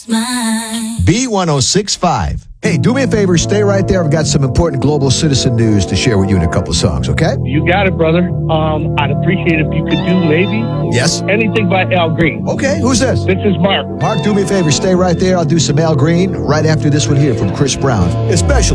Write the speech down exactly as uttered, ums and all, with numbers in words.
B one oh six point five. Hey, do me a favor, stay right there. I've got some important global citizen news to share with you in a couple of songs, okay? You got it, brother. Um, I'd appreciate if you could do maybe Yes? anything by Al Green. Okay, who's this? This is Mark. Mark, do me a favor, stay right there. I'll do some Al Green right after this one here from Chris Brown, especially